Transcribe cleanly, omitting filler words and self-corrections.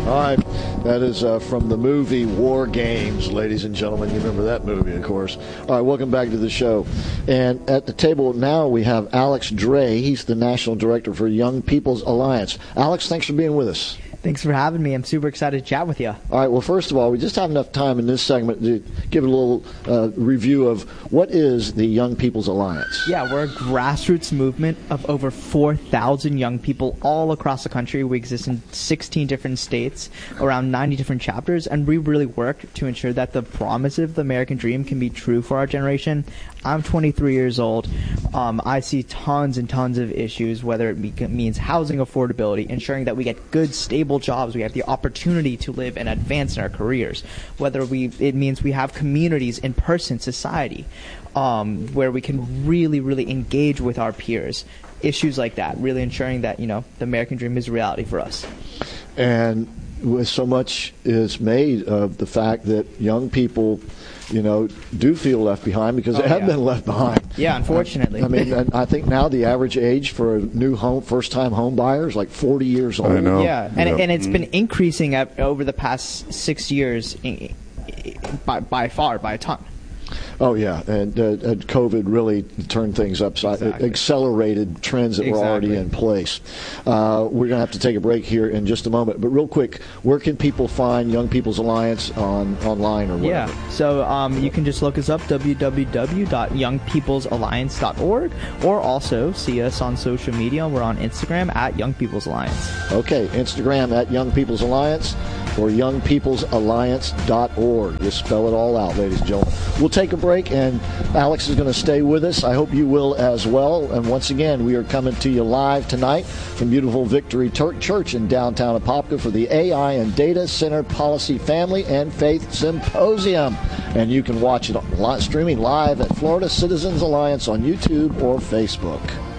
All right, that is from the movie War Games, ladies and gentlemen. You remember that movie, of course. All right, welcome back to the show. And at the table now we have Alex Dre. He's the National Director for Young People's Alliance. Alex, thanks for being with us. Thanks for having me. I'm super excited to chat with you. All right, well, first of all, we just have enough time in this segment to give a little review of what is the Young People's Alliance. Yeah, we're a grassroots movement of over 4,000 young people all across the country. We exist in 16 different states, around 90 different chapters, and we really work to ensure that the promise of the American dream can be true for our generation. I'm 23 years old. I see tons and tons of issues, whether it means housing affordability, ensuring that we get good, stable jobs, we have the opportunity to live and advance in our careers, whether it means we have communities in person, society, where we can really, really engage with our peers. Issues like that, really ensuring that, the American dream is a reality for us. And with so much is made of the fact that young people do feel left behind because they have been left behind. Yeah, unfortunately. I mean, I think now the average age for a new first-time home buyer is like 40 years old. I know. Yeah, and it's been increasing over the past 6 years by a ton. Oh, yeah, and COVID really turned things upside, accelerated trends that were already in place. We're going to have to take a break here in just a moment. But real quick, where can people find Young People's Alliance online or whatever? Yeah, so you can just look us up, www.youngpeoplesalliance.org, or also see us on social media. We're on Instagram at Young People's Alliance. Okay, Instagram at Young People's Alliance or youngpeoplesalliance.org. We'll spell it all out, ladies and gentlemen. We'll take a break, and Alex is going to stay with us. I hope you will as well. And once again, we are coming to you live tonight from beautiful Victory Church in downtown Apopka for the AI and Data Center Policy Family and Faith Symposium. And you can watch it streaming live at Florida Citizens Alliance on YouTube or Facebook.